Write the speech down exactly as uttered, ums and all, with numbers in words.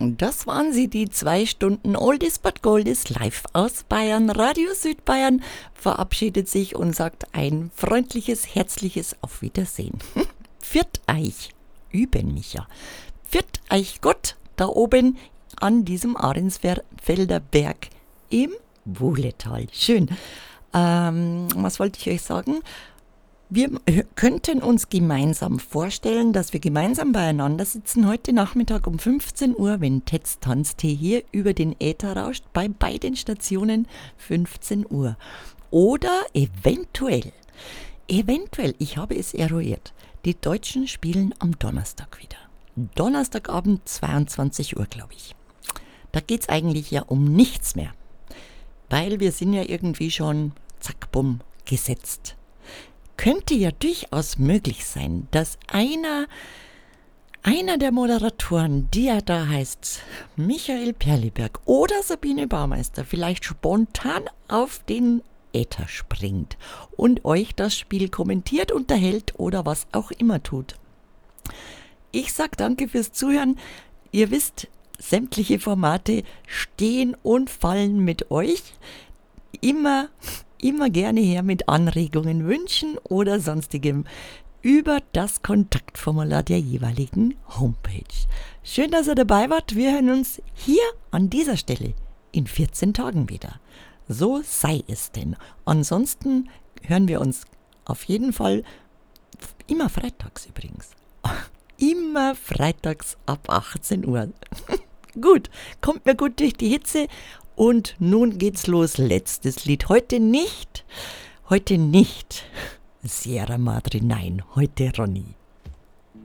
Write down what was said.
Das waren sie, die zwei Stunden Oldies but Goldies live aus Bayern. Radio Südbayern verabschiedet sich und sagt ein freundliches, herzliches Auf Wiedersehen. Pfiat euch, üben mich ja. Pfiat euch Gott da oben an diesem Ahrensfelder Berg im Wuhletal. Schön. Ähm, was wollte ich euch sagen? Wir könnten uns gemeinsam vorstellen, dass wir gemeinsam beieinander sitzen heute Nachmittag um fünfzehn Uhr, wenn Tetz Tanztee hier über den Äther rauscht, bei beiden Stationen fünfzehn Uhr. Oder eventuell, eventuell, ich habe es eruiert, die Deutschen spielen am Donnerstag wieder. Donnerstagabend zweiundzwanzig Uhr, glaube ich. Da geht es eigentlich ja um nichts mehr, weil wir sind ja irgendwie schon, zack, bumm, gesetzt. Könnte ja durchaus möglich sein, dass einer, einer der Moderatoren, die ja da heißt Michael Perliberg oder Sabine Baumeister, vielleicht spontan auf den Äther springt und euch das Spiel kommentiert, unterhält oder was auch immer tut. Ich sag danke fürs Zuhören. Ihr wisst, sämtliche Formate stehen und fallen mit euch. Immer Immer gerne her mit Anregungen, Wünschen oder sonstigem über das Kontaktformular der jeweiligen Homepage. Schön, dass ihr dabei wart. Wir hören uns hier an dieser Stelle in vierzehn Tagen wieder. So sei es denn. Ansonsten hören wir uns auf jeden Fall immer freitags übrigens. Immer freitags ab achtzehn Uhr. Gut, kommt mir gut durch die Hitze. Und nun geht's los, letztes Lied. Heute nicht, heute nicht Sierra Madre, nein, heute Ronny.